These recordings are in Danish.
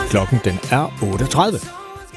Klokken den er 8:30.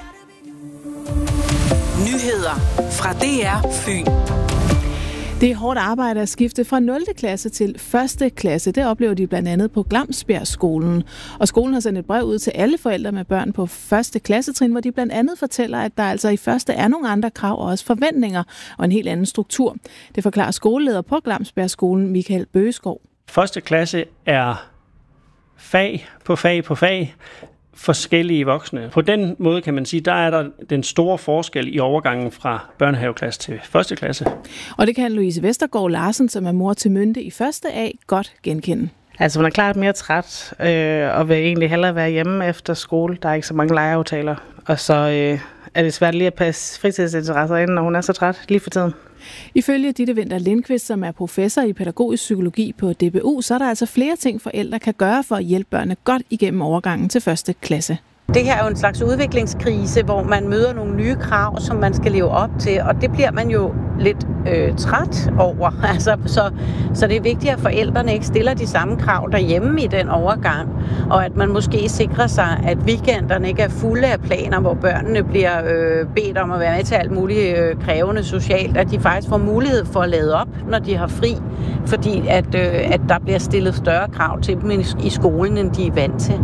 Nyheder fra DR Fyn. Det er hårdt arbejde at skifte fra 0. klasse til 1. klasse. Det oplever de blandt andet på Glamsbjergskolen. Og skolen har sendt et brev ud til alle forældre med børn på 1. klassetrin, hvor de blandt andet fortæller, at der altså i første er nogle andre krav og også forventninger og en helt anden struktur. Det forklarer skoleleder på Glamsbjergskolen, Michael Bøgeskov. 1. klasse er fag på fag på fag. Forskellige voksne. På den måde kan man sige, der er der den store forskel i overgangen fra børnehaveklasse til 1. klasse. Og det kan Louise Vestergaard Larsen, som er mor til Mynte i 1. A, godt genkende. Altså hun er klart mere træt og vil egentlig hellere være hjemme efter skole. Der er ikke så mange legeaftaler. Og så er det svært lige at passe fritidsinteresser ind, når hun er så træt lige for tiden. Ifølge Ditte Winther Lindqvist, som er professor i pædagogisk psykologi på DBU, så er der altså flere ting, forældre kan gøre for at hjælpe børnene godt igennem overgangen til 1. klasse. Det her er jo en slags udviklingskrise, hvor man møder nogle nye krav, som man skal leve op til, og det bliver man jo lidt træt over. Altså, så det er vigtigt, at forældrene ikke stiller de samme krav derhjemme i den overgang, og at man måske sikrer sig, at weekenderne ikke er fulde af planer, hvor børnene bliver bedt om at være med til alt muligt krævende socialt, at de faktisk får mulighed for at lade op, når de har fri, fordi at der bliver stillet større krav til dem i skolen, end de er vant til.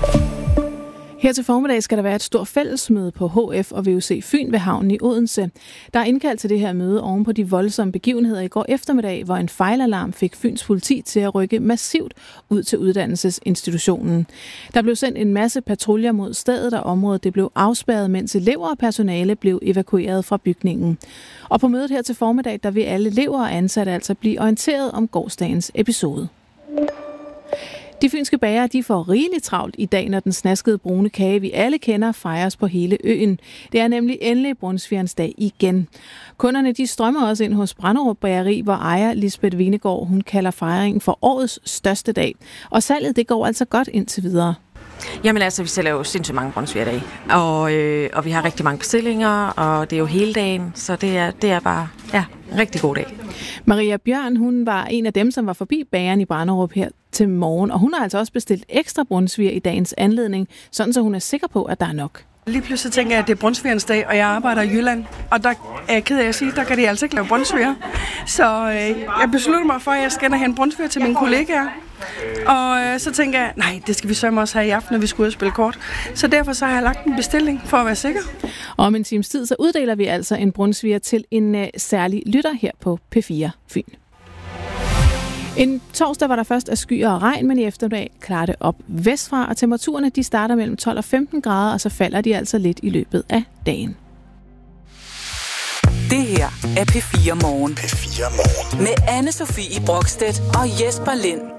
Her til formiddag skal der være et stort fællesmøde på HF og VUC Fyn ved havnen i Odense. Der er indkaldt til det her møde oven på de voldsomme begivenheder i går eftermiddag, hvor en fejlalarm fik Fyns politi til at rykke massivt ud til uddannelsesinstitutionen. Der blev sendt en masse patruljer mod stedet, og området det blev afspærret, mens elever og personale blev evakueret fra bygningen. Og på mødet her til formiddag, der vil alle elever og ansatte altså blive orienteret om gårsdagens episode. De fynske bagere, de får rigeligt travlt i dag, når den snaskede brune kage, vi alle kender, fejres på hele øen. Det er nemlig endelig Brunsvigerens dag igen. Kunderne, de strømmer også ind hos Branderup Bageri, hvor ejer Lisbeth Vinegård, hun kalder fejringen for årets største dag. Og salget, det går altså godt indtil videre. Jamen altså, vi sælger jo sindssygt mange brunsvigerdage, og vi har rigtig mange bestillinger, og det er jo hele dagen, så det er bare en rigtig god dag. Maria Bjørn, hun var en af dem, som var forbi bageren i Branderup her til morgen, og hun har altså også bestilt ekstra brunsviger i dagens anledning, sådan så hun er sikker på, at der er nok. Lige pludselig tænker jeg, at det er Brunsvigerens dag, og jeg arbejder i Jylland, og der er jeg ked af at sige, der kan de altså ikke lave brunsviger. Så jeg beslutter mig for, at jeg skal have en brunsviger til mine kollegaer. Og så tænker jeg, nej, det skal vi sørge også have i aften, når vi skal ud og spille kort. Så derfor så har jeg lagt en bestilling for at være sikker. Og om en times tid, så uddeler vi altså en brunsviger til en særlig lytter her på P4 Fyn. En torsdag var der først af skyer og regn, men i eftermiddag klarer det op vestfra, og temperaturerne de starter mellem 12 og 15 grader, og så falder de altså lidt i løbet af dagen. Det her er P4 Morgen. Med Anne Sofie Brokstedt og Jesper Lind.